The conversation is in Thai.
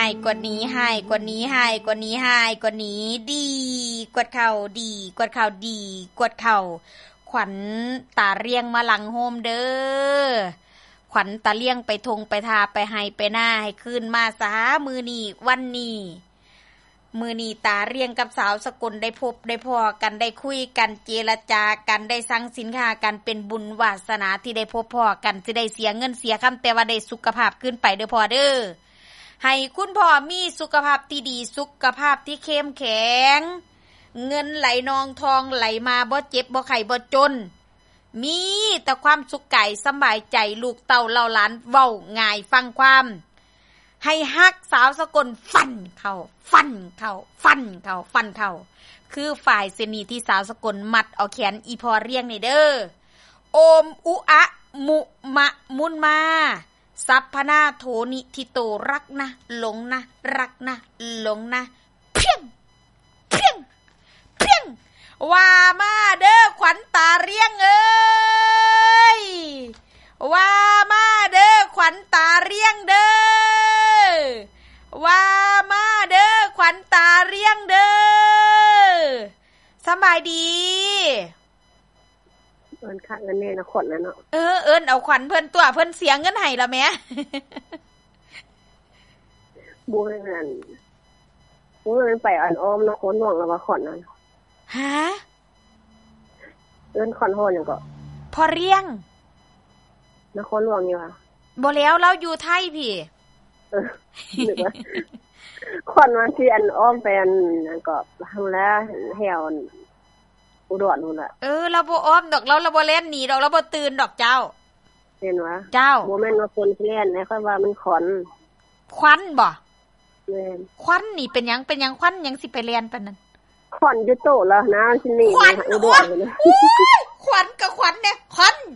กว่านี้ให้กว่านี้ให้กว่านี้ให้กว่านี้ดีกวดเข่าดีกวดเข่าดีกวดเข่าขวัญตาเรียงมาหลังโฮมเด้อขวัญตาเลียงไปทงไปทาไปให้ไปหน้าให้คืนมาซะมือนี้วันนี้มือนี้ตาเรียงกับสาวสกลได้พบได้พอกันได้คุยกันเจรจากันได้สั่งสินค้ากันเป็นบุญวาสนาที่ได้พบพอกันสิได้เสียเงินเสียคำแต่ว่าได้สุขภาพขึ้นไปเด้อพ่อเด้อให้คุณพ่อมีสุขภาพที่ดีสุขภาพที่เข้มแข็งเงินไหลนองทองไหลมาบ่เจ็บบ่ไข้บ่จนมีแต่ความสุขกายสบายใจลูกเต้าเล่าหลานเว้าง่ายฟังความให้ฮักสาวสกลฟันเข้าฟันเข้าฟันเข้าฟันเข้าคือฝ่ายเสนีที่สาวสกลมัดเอาแขนอีพอเรียงนี่เด้อโอมอุอะมุมะมุนมาสัพพนาโถนิทิโตรักนะหลงนะรักนะหลงนะเพียงเพียงเพียงว่ามาเด้อขวัญตาเรียงเอ้ยว่ามาเด้อขวัญตาเรียงเด้อว่ามาเด้อขวัญตาเรียงเด้อสบายดีเอิ้นค่าเงินแน่นะขวัญน่ะเนาะเอิ้นเอาขวัญเพิ่นตัวเพิ่นเสียเงินให้ละแม่บ่แม่นนั่นบ่แม่นไปอันอ้อมนครหลวงแล้วว่าขวัญนั่นฮะเอิ้นขวัญฮ้อนหยังก็พอเรียงนครหลวงนี่ว่าบ่แล้วเราอยู่ไทยพี่นึกว่าขวัญว่าที่อันอ้อมไปอันนั้นก็หั่นแล้วแถวอุดรนู่นน่ะเราบ่อ้อมดอกเราบ่เล่นหนีดอกเราบ่ตื่นดอกเจ้าเห็นว่าเจ้าบ่แม่นว่าคนสิเล่นนะค่อยว่ามันขอนควันบ่แม่นควันนี่เป็นหยังควันหยังสิไปเรียนปานนั้นขอนอยู่โตแล้วนะสินี่อุดรเลยควันกับขวัญเนี่ยควัน